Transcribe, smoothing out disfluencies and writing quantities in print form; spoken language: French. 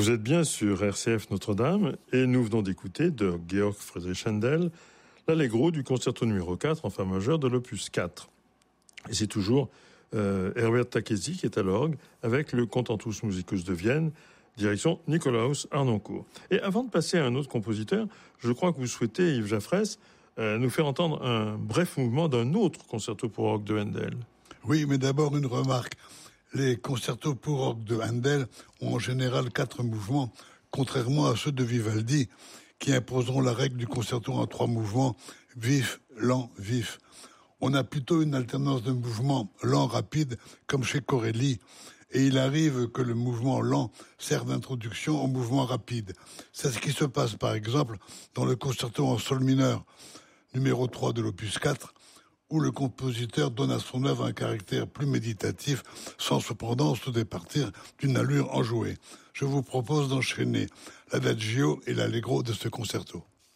Vous êtes bien sur RCF Notre-Dame et nous venons d'écouter de Georg Friedrich Händel l'Allegro du concerto numéro 4 en fa majeur de l'opus 4. Et c'est toujours Herbert Takesi qui est à l'orgue avec le Contentus Musicus de Vienne, direction Nikolaus Harnoncourt. Et avant de passer à un autre compositeur, je crois que vous souhaitez, Yves Jaffrès, nous faire entendre un bref mouvement d'un autre concerto pour orgue de Händel. Oui, mais d'abord une remarque. Les concertos pour orgue de Händel ont en général 4 mouvements, contrairement à ceux de Vivaldi, qui imposeront la règle du concerto en 3 mouvements, vif, lent, vif. On a plutôt une alternance de mouvements lent, rapide, comme chez Corelli, et il arrive que le mouvement lent sert d'introduction au mouvement rapide. C'est ce qui se passe, par exemple, dans le concerto en sol mineur, numéro 3 de l'opus 4, où le compositeur donne à son œuvre un caractère plus méditatif, sans cependant se départir d'une allure enjouée. Je vous propose d'enchaîner l'adagio et l'allegro de ce concerto.